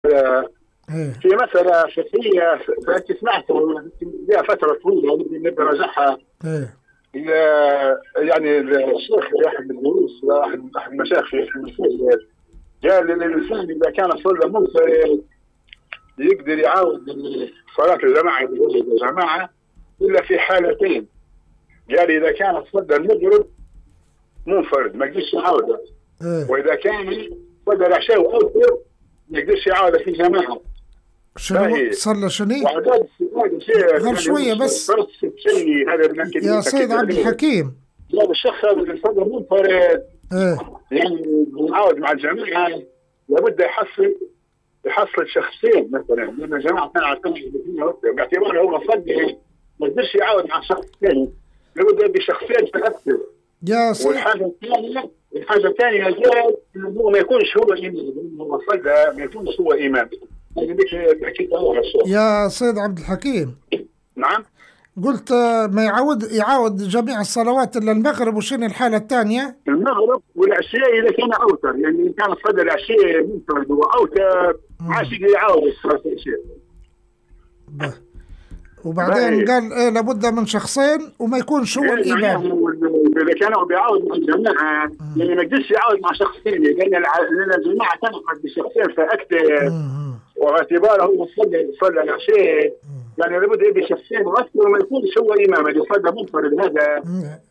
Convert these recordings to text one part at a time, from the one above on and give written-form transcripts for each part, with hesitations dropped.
في مسألة فقهية فأنت سمعت لها فترة طويلة نبي نراجعها. يعني الشيخ أحد الدروس أحد المشايخ في المسجد قال إن الإنسان إذا كان صلى منفرد يقدر يعاود صلاة الجماعة بوجه الجماعة إلا في حالتين. قال إذا كان صلى المغرب منفرد ما يقدرش يعاودها، وإذا كان صلى العشاء وأوتر ما يقدرش يعاودها في جماعة. شنو صلى شنو؟ غير شوية بس يا سيد عبد الحكيم. لا الشخص هذا اللي صلى منفرد يعني يعاود مع الجماعة لابد يحصل شخصين مثلا، لأن الجماعة كانوا عارفين باعتباره هو صلى ما يقدرش يعاود مع شخص ثاني، لابد بشخصين فأكثر. يا سيد الحاجة الثانية قال إنه هو ما يكونش هو إمام، هو صلى ما يكونش هو إمام. يا سيد عبد الحكيم. نعم. قلت ما يعاود جميع الصلوات إلا المغرب، وشنو الحالة الثانية؟ المغرب والعشاء إذا كان أوتر، يعني إن كان صلى العشاء منفرد وأوتر عاش يعاود الصلاة العشاء. وبعدين قال إيه لابد من شخصين وما يكونش هو الإمام. إذا كانوا بيعاود مع الجماعة يعني ما يقدرش يعاود مع شخص ثاني، لأن الجماعة تنقض بشخصين فأكثر، واعتباره هو صلى العشاء يعني لابد بشخصين واكثر وما يكونش هو امام. اللي صلى منفرد هذا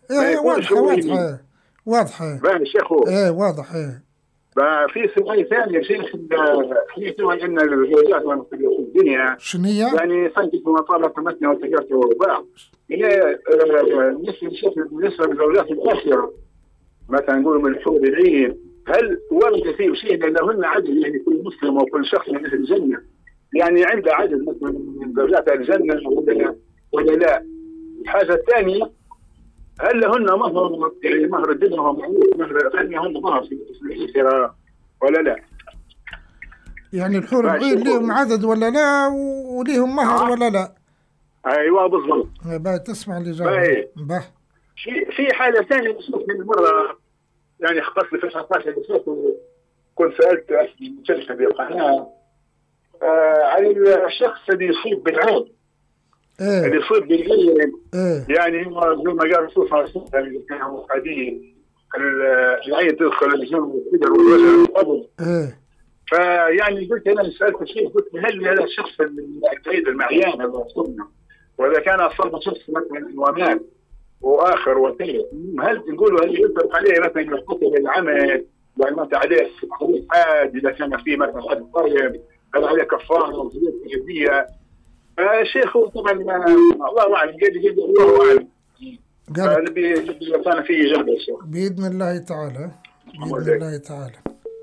واضحه باين الشيخ. واضح. في سؤال ثاني يا شيخ، حديث ان الزوجات في الدنيا شنية يعني صنفت مطالبة مثنى وثلاثة ورباع، هي بالنسبة للزوجات الآخرة مثلا نقول من الحور العين، هل ورد فيه شيء لهن عدل؟ يعني كل مسلم وكل شخص من أهل الجنة يعني عنده عدد مثلا من زوجات الجنة ولا لا؟ الحاجة الثانية هل لهن مهر؟ يعني مهر الدنيا ومعروف مهر، هل لهن مهر في الآخرة ولا لا؟ يعني الحور العين ليهم عدد ولا لا، وليهم مهر ولا لا؟ ايوه بالضبط. باي تسمع الإجابة. في حالة ثانية من مرة يعني خبصت لي في 19 اللي كنت سألت المشرفة بالقناة عن الشخص الذي يصيب بالعين، اللي يصيب بالعين يعني زي ما قال الرسول صلى الله عليه وسلم اللي كانوا قاعدين العين تدخل الجن والفجر والوجه والقبض. فيعني قلت انا سالت الشيخ قلت هل هذا الشخص العقيد المعيان هذا صدمه، واذا كان اصاب شخص مثلا ومات واخر وثالث، هل تقولوا هل يطلق عليه مثلا يحكم العمل يعني مات عليه حاد اذا كان في مثلا حد طيب هل عليه كفاره وزياده جديه؟ الشيخ طبعا الله اعلم قال الله اعلم. نبي يعطينا فيه اجابه باذن الله تعالى. باذن الله تعالى.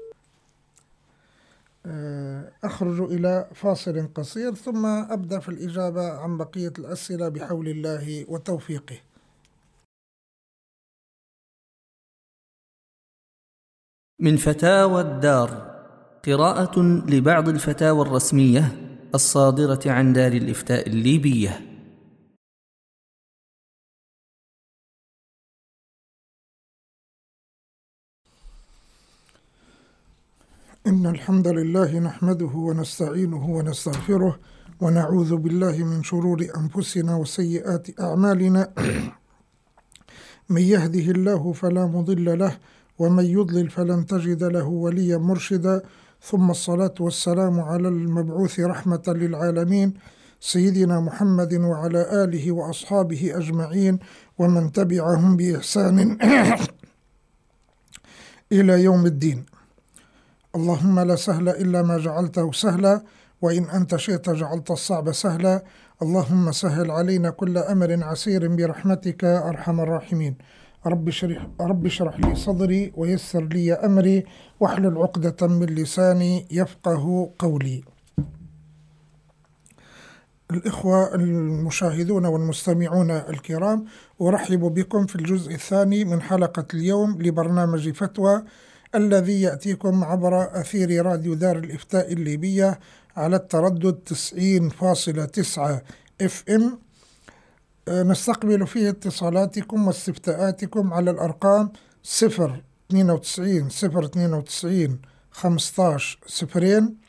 أخرج إلى فاصل قصير ثم أبدأ في الإجابة عن بقية الأسئلة بحول الله وتوفيقه. من فتاوى الدار، قراءة لبعض الفتاوى الرسمية الصادرة عن دار الإفتاء الليبية. إن الحمد لله نحمده ونستعينه ونستغفره ونعوذ بالله من شرور أنفسنا وسيئات أعمالنا من يهده الله فلا مضل له ومن يضلل فلن تجد له وليا مرشدا، ثم الصلاة والسلام على المبعوث رحمة للعالمين سيدنا محمد وعلى آله وأصحابه أجمعين ومن تبعهم بإحسان إلى يوم الدين. اللهم لا سهل إلا ما جعلته سهلا، وإن أنت شئت جعلت الصعب سهلا. اللهم سهل علينا كل أمر عسير برحمتك أرحم الراحمين. رب اشرح لي صدري ويسر لي أمري واحلل عقدة من لساني يفقه قولي. الإخوة المشاهدون والمستمعون الكرام، أرحب بكم في الجزء الثاني من حلقة اليوم لبرنامج فتوى الذي يأتيكم عبر أثير راديو دار الإفتاء الليبية على التردد 90.9 FM. نستقبل فيه اتصالاتكم واستفتاءاتكم على الأرقام 092 092 15 0